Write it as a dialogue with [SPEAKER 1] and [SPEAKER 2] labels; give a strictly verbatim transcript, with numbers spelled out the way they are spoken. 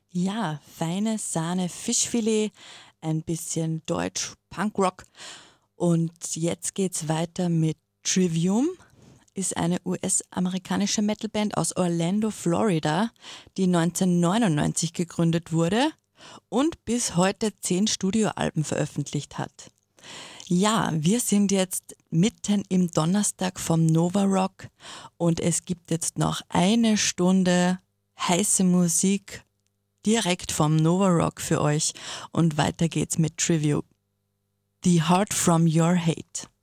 [SPEAKER 1] Ja, feine Sahne Fischfilet, ein bisschen Deutsch Punkrock. Und jetzt geht's weiter mit Trivium. Ist eine U S-amerikanische Metalband aus Orlando, Florida, die neunzehnhundertneunundneunzig gegründet wurde und bis heute zehn Studioalben veröffentlicht hat. Ja, wir sind jetzt mitten im Donnerstag vom Nova Rock und es gibt jetzt noch eine Stunde heiße Musik direkt vom Nova Rock für euch und weiter geht's mit Trivium. The Heart from Your Hate.